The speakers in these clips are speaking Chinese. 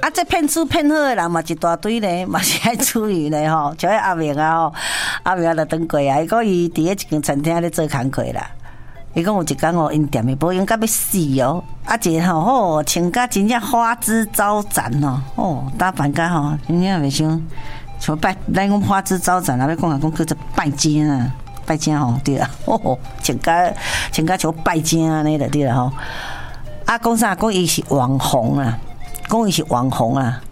这骗子骗好的人嘛一大堆呢，嘛是爱处理呢吼。像阿明啊吼，阿明就转过啊，伊讲伊伫一间餐厅咧做工课啦。伊讲有一工哦，因店诶无用甲要死哦，啊一个吼穿甲真正花枝招展哦，打扮甲吼，真正袂像拜咱讲花枝招展啊，要讲叫做拜金啊，拜金吼对啦，穿甲像拜金安尼就对啦吼。啊，讲啥？讲伊是网红啊，讲伊是网红啊，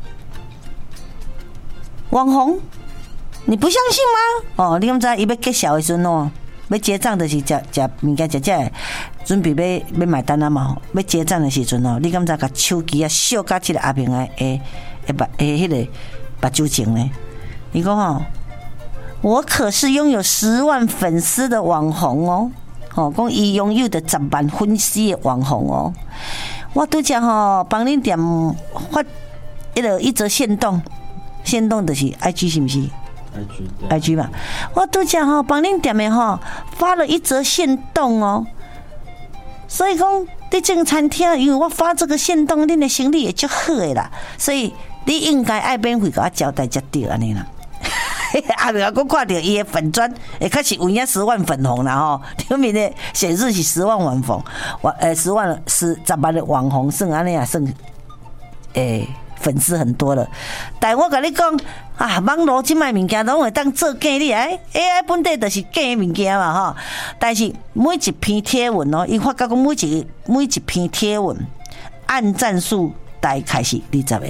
网红，你不相信吗？哦，你敢知伊要揭晓的时阵哦，要结账的是食物件食，准备要买单啊嘛。要结账的时阵哦，你敢知甲手机啊秀甲即个阿平诶迄个目睭前呢？你讲哦，我可是拥有10万粉丝的网红哦。哦，讲伊拥有的10万粉丝的网红哦，我拄则吼帮恁店发一则限动就是 IG 是不是 ？IG 吧，我拄则吼帮恁店的吼发了一则限动哦，所以讲你这个餐厅，因为我发这个限动，恁的生意也就好的啦，所以你应该爱免费给我交代才对安尼啦。阿明我看到伊的粉砖，开始有影10万粉红啦吼，上面的显示是10万网红，10万的网红，算安尼啊，算粉丝很多了。但我跟你讲啊，网络即卖物件拢会当做假的，AI 本地就是假物件嘛吼。但是每一篇贴文哦，伊发觉讲每一篇贴文按赞数大概开始20个。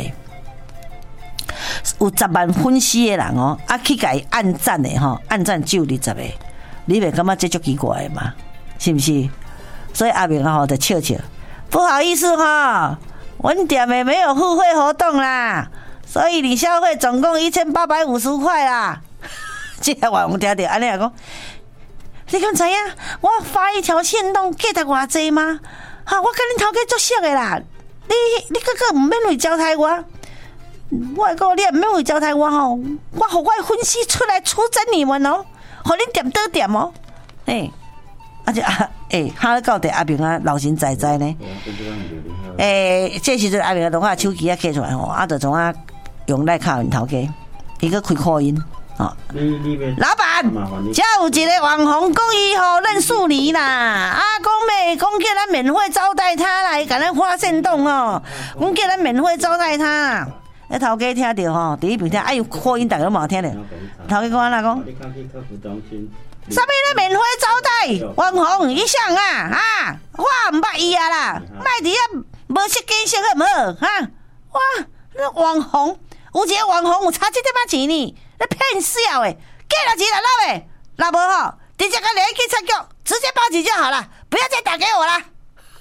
有10万粉丝的人哦，去甲伊按赞的吼，按赞只有20个，你袂感觉这足奇怪的嘛？是不是？所以阿明啊吼就笑笑，不好意思哈，阮店的没有付费活动啦，所以你消费总共1850块啦。这个网红听到安尼讲，你敢知影我发一条限动价值偌济吗？哈，我跟恁头家足熟的啦，你个唔免为招待我。我讲你免为招待我吼，我互我分析出来出征你们哦，互恁点倒点哦，哈咧到底阿明啊老神在在呢，这时阵阿明就把手机啊摕出来吼，就从用赖卡头家，伊个开扩音哦。老板，遮有一个网红讲伊吼认识你啦，讲叫咱免费招待他啦，伊甲咱发限动哦，讲叫咱免费招待他啦。头家听到吼，第一边听，有扩音，大家冇听到。头家讲安怎讲？啥物咧免费招待网红一向啊，我唔捌伊啊啦，卖伫遐无识见识好唔好哈？哇，那网红有一个网红有差这点仔钱呢，你骗笑诶，给了钱了老诶，那无吼，直接甲联去餐局，直接报警就好了，不要再打给我啦。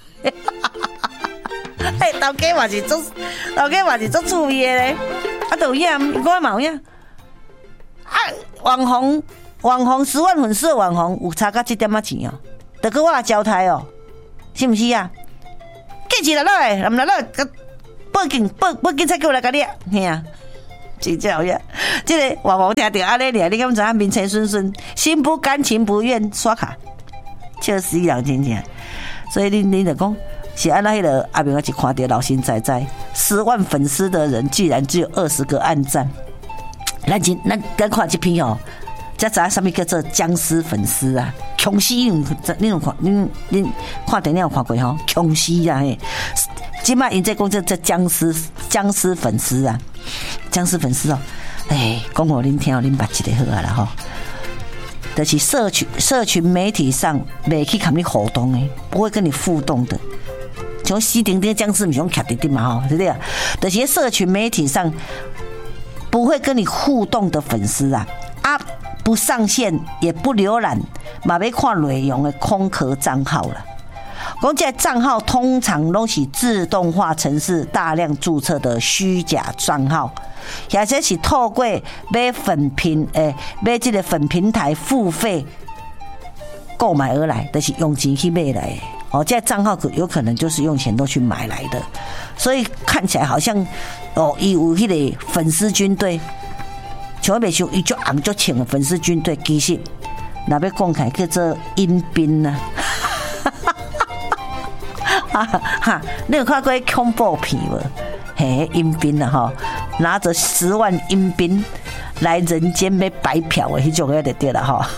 头家嘛是足趣味的咧，就有影，我嘛有影。网红10万粉丝的网红有差到这点仔钱哦，就搁我交代哦，是不是啊？记起来了诶，咱们来报警察叫我来甲你，嘿啊，真正有影。这个网红听到安尼咧，你敢知影面青顺顺，心不甘情不愿刷卡，笑死人真正。所以你就讲。是按那迄个阿明一看到老神在在，10万粉丝的人居然只有20个按赞，咱看这篇哦，才知影什么叫做僵尸粉丝啊？僵尸你看电影有看过吼？僵尸啊嘿，今麦因在讲这僵尸粉丝啊，僵尸粉丝哦，讲互恁听，恁捌一个好啊啦吼。就是社群媒体上没去跟你互动的，不会跟你互动的。像西丁丁僵尸不是用卡丁丁嘛吼，对不对？就是社群媒体上不会跟你互动的粉丝啊，不上线也不浏览，嘛要看内容的空壳账号了。讲这账号通常都是自动化程式大量注册的虚假账号，或者是透过买这个粉平台付费购买而来，就是用钱去买来的。哦，这账号有可能就是用钱都去买来的，所以看起来好像哦，伊有迄个粉丝军队，像袂像伊足红足穿的粉丝军队，其实若要讲起来叫做阴兵啊。你有看过恐怖片无？ 嘿，阴兵啊哈，拿着10万阴兵来人间要白嫖的，迄种个就对了哈。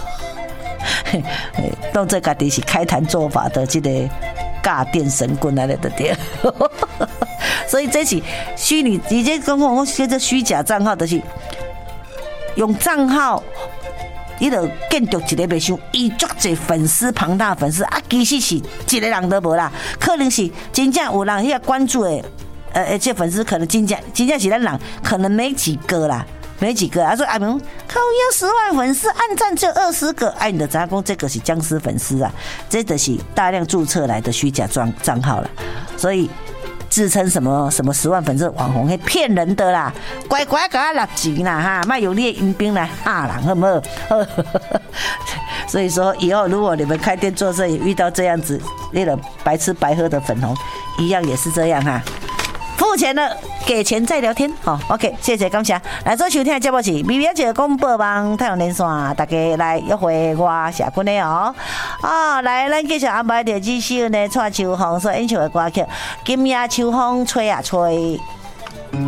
当作家己是开坛做法的这个尬电神棍来的对。所以这是虚拟，以前讲我叫做虚假账号，就是用账号。伊就建筑一个袂伤，伊足侪粉丝，庞大粉丝啊，其实是一个人都无啦，可能是真正有人迄个关注的，这粉丝可能真正是咱人，可能没几个啦，没几个。他说阿明靠要10万粉丝，按赞只有20个，哎，你的杂工这个是僵尸粉丝啊，这个是大量注册来的虚假账号了，所以。自称什么10万粉丝网红，是骗人的啦！乖乖给他拿钱啦哈，卖有列阴兵来吓人，好不好？所以说以后如果你们开店做生意遇到这样子那个白吃白喝的粉红，一样也是这样哈。付钱了，给钱再聊天。好 ，OK， 谢谢感谢。来做收听的节目是微微姐广播网太阳连线，大家来约会我下群的哦。来，咱继续安排着这首呢，蔡秋凤所演唱的歌曲《今夜秋风吹啊吹》。